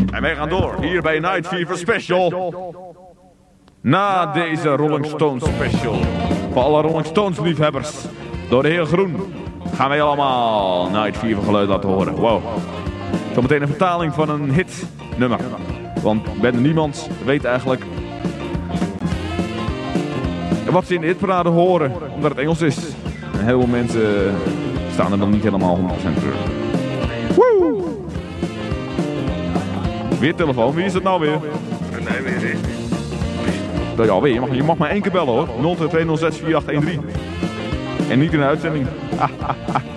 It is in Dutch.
En wij gaan door, hier bij Night Fever Special. Na deze Rolling Stones Special, voor alle Rolling Stones liefhebbers, door de heer Groen, gaan wij allemaal Night Fever geluid laten horen. Wow. Zometeen een vertaling van een hit nummer. Want Ben Niemand weet eigenlijk wat ze in de hitparade horen, omdat het Engels is. En heel veel mensen staan er dan niet helemaal 100% terug. Woe! Weer telefoon, wie is het nou weer? Nee, weer niet. Ja, weer. Je mag maar één keer bellen hoor. 022064813. En niet in de uitzending.